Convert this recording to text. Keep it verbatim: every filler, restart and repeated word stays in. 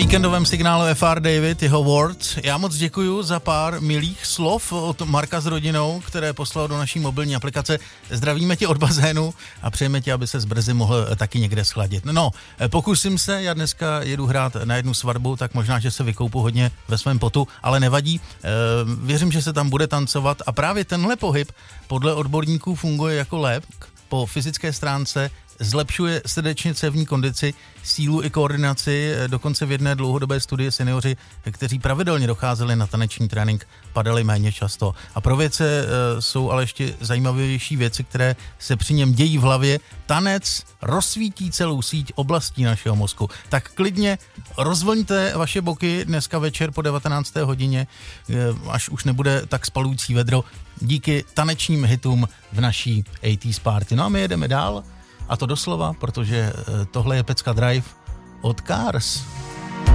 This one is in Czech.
víkendovém signálu F R David, jeho Word. Já moc děkuju za pár milých slov od Marka s rodinou, které poslal do naší mobilní aplikace. Zdravíme tě od bazénu a přejeme ti, aby ses brzy mohl taky někde schladit. No, pokusím se, já dneska jedu hrát na jednu svatbu, tak možná, že se vykoupu hodně ve svém potu, ale nevadí. Věřím, že se tam bude tancovat a právě tenhle pohyb podle odborníků funguje jako lék po fyzické stránce, zlepšuje srdečně cévní kondici, sílu i koordinaci. Dokonce v jedné dlouhodobé studii seniori, kteří pravidelně docházeli na taneční trénink, padali méně často. A pro vědce e, jsou ale ještě zajímavější věci, které se při něm dějí v hlavě. Tanec rozsvítí celou síť oblastí našeho mozku. Tak klidně rozvlňte vaše boky dneska večer po devatenácté hodině, e, až už nebude tak spalující vedro, díky tanečním hitům v naší osmdesátých party. No a my jedeme dál. A to doslova, protože tohle je Pecka Drive od Cars.